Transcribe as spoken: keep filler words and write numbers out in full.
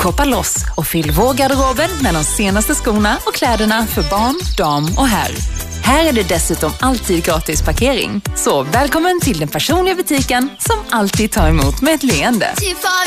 Shoppa loss och fyll vår garderober med de senaste skorna och kläderna för barn, dam och herr. Här är det dessutom alltid gratis parkering. Så välkommen till den personliga butiken som alltid tar emot med ett leende.